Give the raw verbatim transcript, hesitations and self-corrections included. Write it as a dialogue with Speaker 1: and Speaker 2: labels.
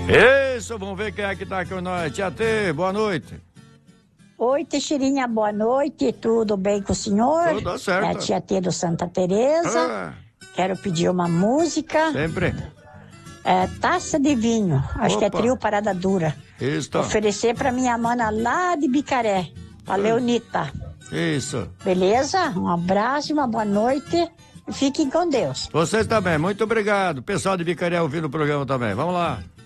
Speaker 1: Isso, vamos ver quem é que tá com nós. Tia T, boa noite.
Speaker 2: Oi, Teixeirinha, boa noite. Tudo bem com o senhor?
Speaker 1: Tudo certo.
Speaker 2: É a Tia T do Santa Teresa.
Speaker 1: Ah,
Speaker 2: Quero pedir uma música.
Speaker 1: sempre.
Speaker 2: É, Taça de Vinho. Acho
Speaker 1: Opa.
Speaker 2: que é trio Parada Dura.
Speaker 1: Isso.
Speaker 2: Oferecer pra minha mana lá de Bicaré, a Leonita.
Speaker 1: Isso.
Speaker 2: Beleza? Um abraço e uma boa noite. E fiquem com Deus.
Speaker 1: Vocês também, muito obrigado. Pessoal de Bicaré ouvindo o programa também. Vamos lá.